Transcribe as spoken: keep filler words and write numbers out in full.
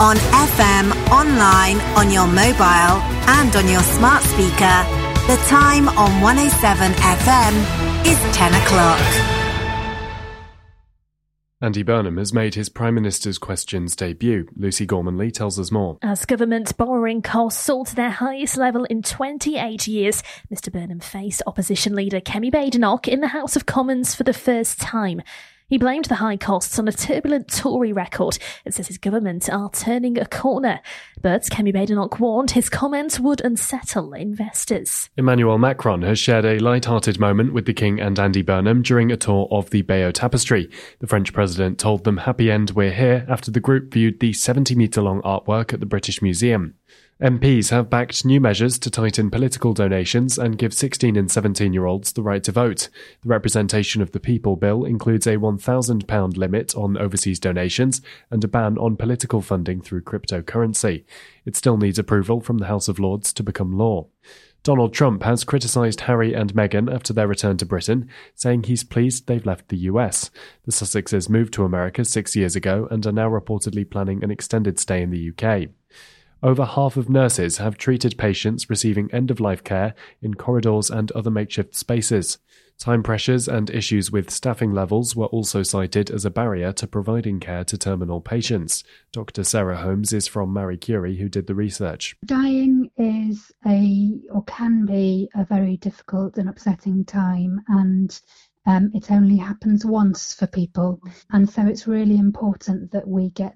On F M, online, on your mobile and on your smart speaker. The time on one oh seven F M is ten o'clock. Andy Burnham has made his Prime Minister's Questions debut. Lucy Gormanley tells us more. As government borrowing costs soared to their highest level in twenty-eight years, Mr Burnham faced opposition leader Kemi Badenoch in the House of Commons for the first time. He blamed the high costs on a turbulent Tory record and says his government are turning a corner. But Kemi Badenoch warned his comments would unsettle investors. Emmanuel Macron has shared a light-hearted moment with the King and Andy Burnham during a tour of the Bayeux Tapestry. The French president told them happy end we're here after the group viewed the seventy-metre-long artwork at the British Museum. M Ps have backed new measures to tighten political donations and give sixteen and seventeen-year-olds the right to vote. The Representation of the People bill includes a one thousand pounds limit on overseas donations and a ban on political funding through cryptocurrency. It still needs approval from the House of Lords to become law. Donald Trump has criticised Harry and Meghan after their return to Britain, saying he's pleased they've left the U S. The Sussexes moved to America six years ago and are now reportedly planning an extended stay in the U K. Over half of nurses have treated patients receiving end-of-life care in corridors and other makeshift spaces. Time pressures and issues with staffing levels were also cited as a barrier to providing care to terminal patients. Doctor Sarah Holmes is from Marie Curie, who did the research. Dying is a, or can be, a very difficult and upsetting time, and Um, it only happens once for people, and so it's really important that we get